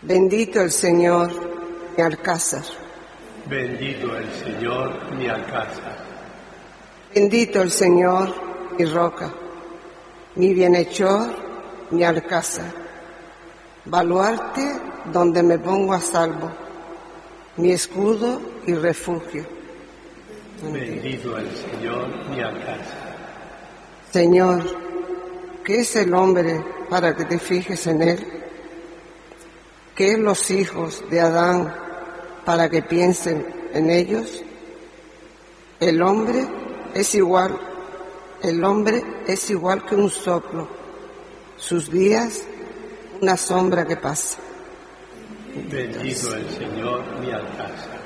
Bendito el Señor, mi alcázar. Bendito el Señor, mi alcázar. Bendito el Señor, mi roca, mi bienhechor, mi alcázar. Baluarte donde me pongo a salvo, mi escudo y refugio. Bendito el Señor, mi alcázar. Señor, ¿qué es el hombre para que te fijes en él? ¿Qué es los hijos de Adán para que piensen en ellos? El hombre es igual que un soplo, sus días una sombra que pasa. Bendito el Señor, mi alcázar.